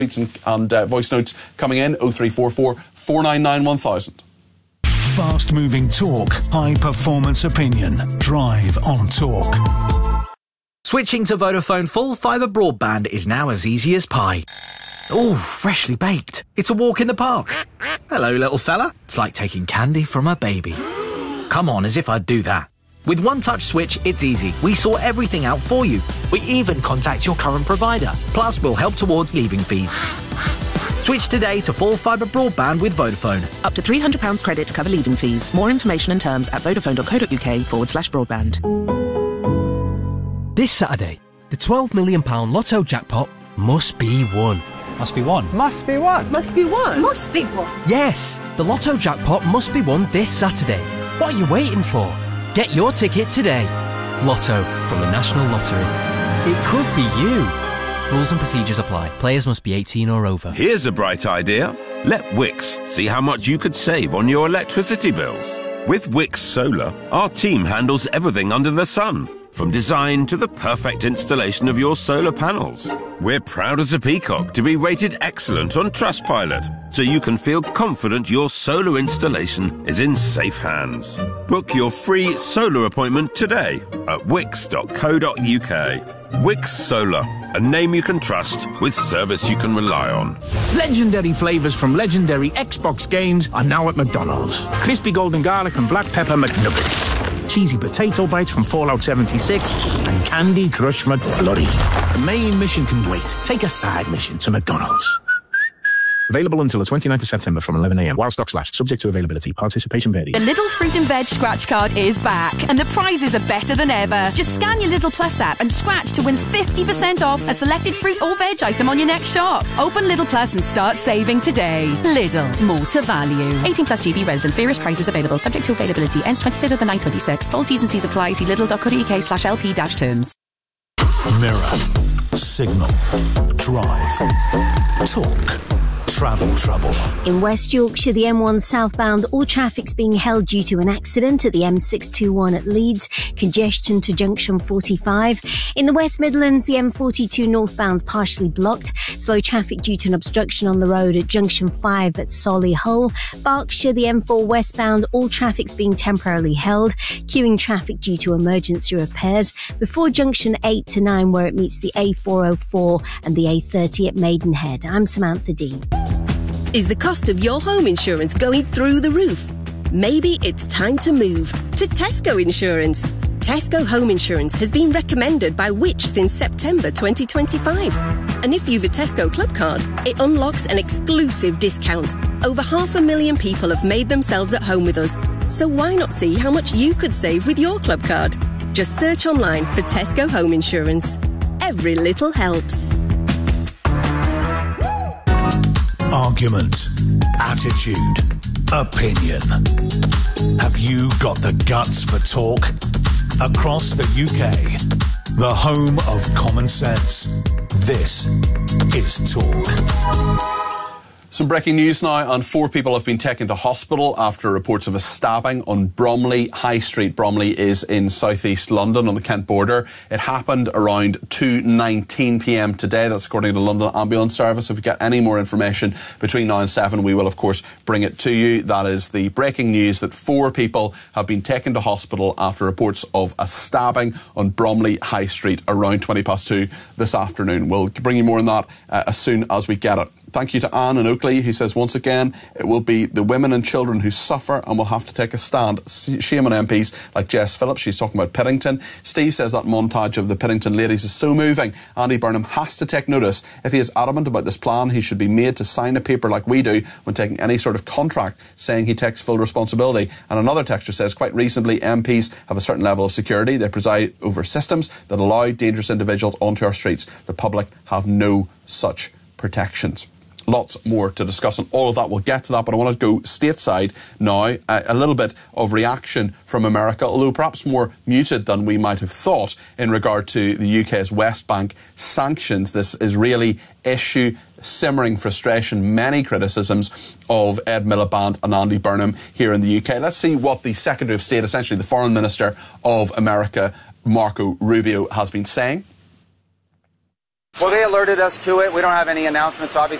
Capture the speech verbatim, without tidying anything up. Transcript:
and, and uh, voice notes coming in oh three four four, four nine nine, one thousand. Fast-moving talk, high-performance opinion. Drive on Talk. Switching to Vodafone full fibre broadband is now as easy as pie. Ooh, freshly baked. It's a walk in the park. Hello, little fella. It's like taking candy from a baby. Come on, as if I'd do that. With One Touch Switch, it's easy. We sort everything out for you. We even contact your current provider. Plus, we'll help towards leaving fees. Switch today to full fibre broadband with Vodafone. Up to three hundred pounds credit to cover leaving fees. More information and terms at vodafone.co.uk forward slash broadband. This Saturday, the twelve million pounds Lotto jackpot must be won. Must be won. Must be won. Must be won. Must be won. Yes, the Lotto jackpot must be won this Saturday. What are you waiting for? Get your ticket today. Lotto from the National Lottery. It could be you. Rules and procedures apply. Players must be eighteen or over. Here's a bright idea. Let Wix see how much you could save on your electricity bills. With Wix Solar, our team handles everything under the sun, from design to the perfect installation of your solar panels. We're proud as a peacock to be rated excellent on Trustpilot, so you can feel confident your solar installation is in safe hands. Book your free solar appointment today at wix dot co dot uk. Wix Solar, a name you can trust with service you can rely on. Legendary flavours from legendary Xbox games are now at McDonald's. Crispy golden garlic and black pepper McNuggets. Cheesy potato bites from Fallout seventy-six, and Candy Crush McFlurry. The main mission can wait. Take a side mission to McDonald's. Available until the twenty-ninth of September from eleven a m while stocks last, subject to availability. Participation varies. The Little Fruit and Veg scratch card is back, and the prizes are better than ever. Just scan your Little Plus app and scratch to win fifty percent off a selected fruit or veg item on your next shop. Open Little Plus and start saving today. Lidl, more to value. eighteen plus G B residents. Various prices available, subject to availability. Ends twenty-fifth of the ninth, twenty-six. Full T's and C's apply. See lidl dot co dot uk slash lp dash terms. Mirror, Signal, Drive, Talk. Travel trouble. In West Yorkshire, the M one southbound, all traffic's being held due to an accident at the M six twenty-one at Leeds. Congestion to junction forty-five. In the West Midlands, the M forty-two northbound's partially blocked. Slow traffic due to an obstruction on the road at junction five at Solihull. Berkshire, the M four westbound, all traffic's being temporarily held. Queuing traffic due to emergency repairs before junction eight to nine, where it meets the A four oh four and the A thirty at Maidenhead. I'm Samantha Dean. Is the cost of your home insurance going through the roof? Maybe it's time to move to Tesco Insurance. Tesco Home Insurance has been recommended by Which since September twenty twenty-five. And if you've a Tesco Club card, it unlocks an exclusive discount. Over half a million people have made themselves at home with us. So why not see how much you could save with your club card? Just search online for Tesco Home Insurance. Every little helps. Argument, attitude, opinion. Have you got the guts for talk? Across the U K, the home of common sense. This is Talk. Some breaking news now, and four people have been taken to hospital after reports of a stabbing on Bromley High Street. Bromley is in southeast London on the Kent border. It happened around two nineteen p m today. That's according to the London Ambulance Service. If we get any more information between now and seven, we will of course bring it to you. That is the breaking news, that four people have been taken to hospital after reports of a stabbing on Bromley High Street around twenty past two this afternoon. We'll bring you more on that uh, as soon as we get it. Thank you to Anne in Oakley, who says once again it will be the women and children who suffer and will have to take a stand. Shame on M Ps like Jess Phillips. She's talking about Piddington. Steve says that montage of the Piddington ladies is so moving. Andy Burnham has to take notice. If he is adamant about this plan, he should be made to sign a paper like we do when taking any sort of contract, saying he takes full responsibility. And another texter says quite reasonably M Ps have a certain level of security. They preside over systems that allow dangerous individuals onto our streets. The public have no such protections. Lots more to discuss on all of that. We'll get to that, but I want to go stateside now. Uh, a little bit of reaction from America, although perhaps more muted than we might have thought in regard to the U K's West Bank sanctions. This Israeli issue, simmering frustration, many criticisms of Ed Miliband and Andy Burnham here in the U K. Let's see what the Secretary of State, essentially the Foreign Minister of America, Marco Rubio, has been saying. Well, they alerted us to it. We don't have any announcements, obviously.